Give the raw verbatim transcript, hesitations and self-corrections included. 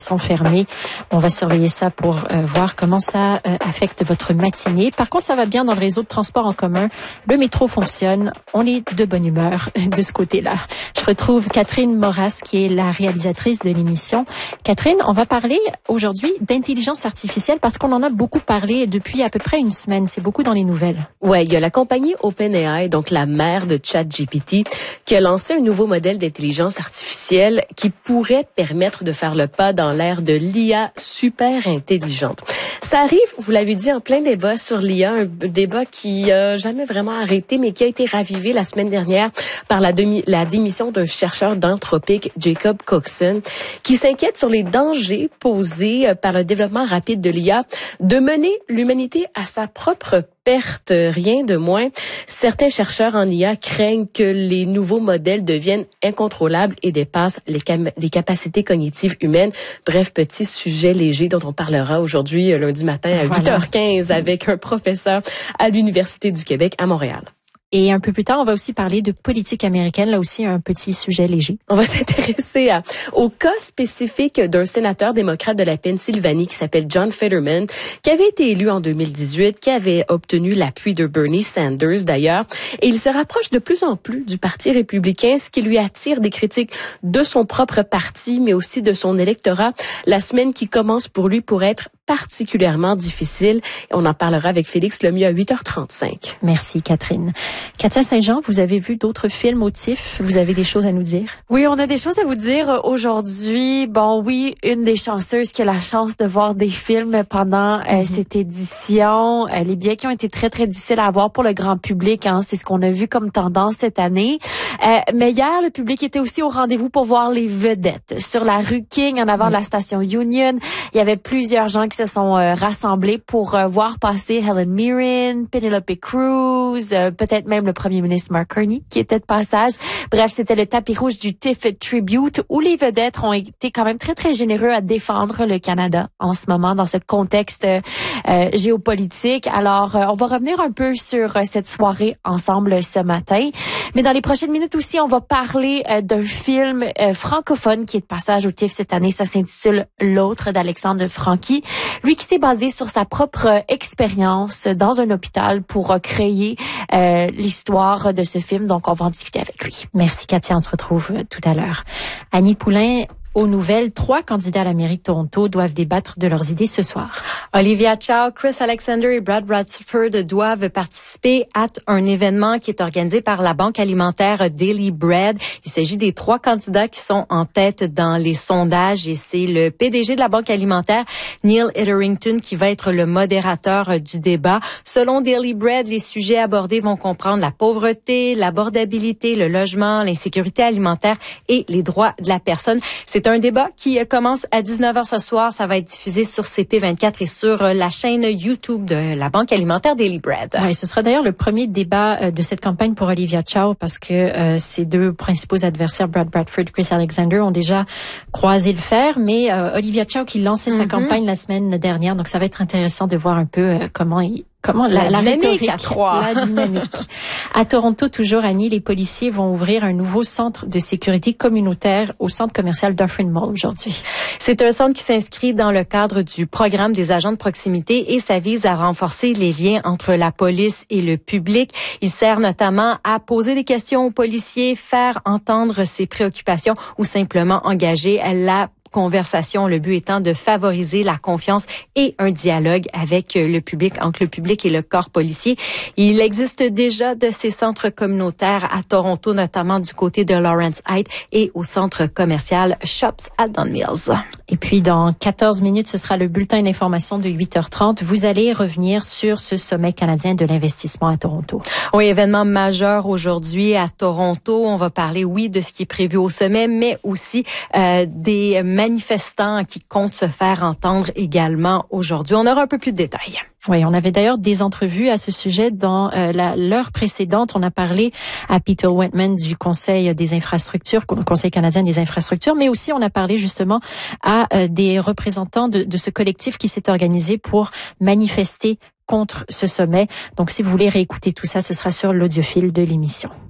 sont fermés. On va surveiller ça pour euh, voir comment ça euh, affecte votre matinée. Par contre, ça va bien dans le réseau de transport en commun. Le métro fonctionne. On est de bonne humeur de ce côté-là. Je retrouve Catherine Moras, qui est la réalisatrice de l'émission. Catherine, on va parler aujourd'hui d'intelligence artificielle parce qu'on en a beaucoup parlé depuis à peu près une semaine. C'est beaucoup dans les nouvelles. Ouais, il y a la compagnie OpenAI, donc la mère de ChatGPT, qui a lancé un nouveau modèle d'intelligence artificielle qui pourrait permettre de faire le pas dans l'ère de l'I A super intelligente. Ça arrive, vous l'avez dit, en plein débat sur l'I A, un débat qui n'a jamais vraiment arrêté, mais qui a été ravivé la semaine dernière par la, demi, la démission d'un chercheur d'Anthropic, Jacob Coxon, qui s'inquiète sur les dangers posés par le développement rapide de l'I A, de mener l'humanité à sa propre perte, rien de moins. Certains chercheurs en I A craignent que les nouveaux modèles deviennent incontrôlables et dépassent les, cam- les capacités cognitives humaines. Bref, petit sujet léger dont on parlera aujourd'hui lundi matin à voilà. huit heures quinze avec un professeur à l'Université du Québec à Montréal. Et un peu plus tard, on va aussi parler de politique américaine, là aussi un petit sujet léger. On va s'intéresser à, au cas spécifique d'un sénateur démocrate de la Pennsylvanie qui s'appelle John Fetterman, qui avait été élu en deux mille dix-huit, qui avait obtenu l'appui de Bernie Sanders d'ailleurs. Et il se rapproche de plus en plus du Parti républicain, ce qui lui attire des critiques de son propre parti, mais aussi de son électorat. La semaine qui commence pour lui pourrait être particulièrement difficile. On en parlera avec Félix Lemieux à huit heures trente-cinq. Merci Catherine. Katia Saint-Jean, vous avez vu d'autres films au T I F? Vous avez des choses à nous dire? Oui, on a des choses à vous dire aujourd'hui. Bon, oui, une des chanceuses qui a la chance de voir des films pendant mm-hmm. euh, cette édition. Euh, les billets qui ont été très, très difficiles à avoir pour le grand public. Hein, c'est ce qu'on a vu comme tendance cette année. Euh, mais hier, le public était aussi au rendez-vous pour voir les vedettes. Sur la rue King, en avant mm-hmm. de la station Union, il y avait plusieurs gens qui se sont euh, rassemblés pour euh, voir passer Helen Mirren, Penelope Cruz, euh, peut-être même le premier ministre Mark Carney qui était de passage. Bref, c'était le tapis rouge du T I F Tribute où les vedettes ont été quand même très, très généreux à défendre le Canada en ce moment dans ce contexte euh, géopolitique. Alors, euh, on va revenir un peu sur euh, cette soirée ensemble ce matin. Mais dans les prochaines minutes aussi, on va parler euh, d'un film euh, francophone qui est de passage au T I F cette année. Ça s'intitule L'autre d'Alexandre Franqui. Lui qui s'est basé sur sa propre euh, expérience dans un hôpital pour euh, créer euh, l'histoire de ce film. Donc, on va en discuter avec lui. Merci, Katia. On se retrouve tout à l'heure. Annie Poulain, aux nouvelles, trois candidats à la mairie de Toronto doivent débattre de leurs idées ce soir. Olivia Chow, Chris Alexander et Brad Radford doivent participer à un événement qui est organisé par la banque alimentaire Daily Bread. Il s'agit des trois candidats qui sont en tête dans les sondages et c'est le P D G de la banque alimentaire, Neil Etherington, qui va être le modérateur du débat. Selon Daily Bread, les sujets abordés vont comprendre la pauvreté, l'abordabilité, le logement, l'insécurité alimentaire et les droits de la personne. C'est C'est un débat qui commence à dix-neuf heures ce soir. Ça va être diffusé sur C P vingt-quatre et sur la chaîne YouTube de la Banque alimentaire Daily Bread. Oui, ce sera d'ailleurs le premier débat de cette campagne pour Olivia Chow parce que euh, ses deux principaux adversaires, Brad Bradford et Chris Alexander, ont déjà croisé le fer. Mais euh, Olivia Chow qui lançait mm-hmm. sa campagne la semaine dernière, donc ça va être intéressant de voir un peu euh, comment il Comment la, la, la dynamique à trois. La dynamique. À Toronto, toujours, Annie, les policiers vont ouvrir un nouveau centre de sécurité communautaire au centre commercial Dufferin Mall aujourd'hui. C'est un centre qui s'inscrit dans le cadre du programme des agents de proximité et ça vise à renforcer les liens entre la police et le public. Il sert notamment à poser des questions aux policiers, faire entendre ses préoccupations ou simplement engager la conversation, le but étant de favoriser la confiance et un dialogue avec le public, entre le public et le corps policier. Il existe déjà de ces centres communautaires à Toronto, notamment du côté de Lawrence Heights et au centre commercial Shops à Don Mills. Et puis, dans quatorze minutes, ce sera le bulletin d'information de huit heures trente. Vous allez revenir sur ce sommet canadien de l'investissement à Toronto. Oui, événement majeur aujourd'hui à Toronto. On va parler, oui, de ce qui est prévu au sommet, mais aussi euh, des manifestants qui comptent se faire entendre également aujourd'hui. On aura un peu plus de détails. Oui, on avait d'ailleurs des entrevues à ce sujet dans euh, la, l'heure précédente. On a parlé à Peter Whitman du Conseil des infrastructures, le Conseil canadien des infrastructures, mais aussi on a parlé justement à euh, des représentants de, de ce collectif qui s'est organisé pour manifester contre ce sommet. Donc, si vous voulez réécouter tout ça, ce sera sur l'audiofile de l'émission.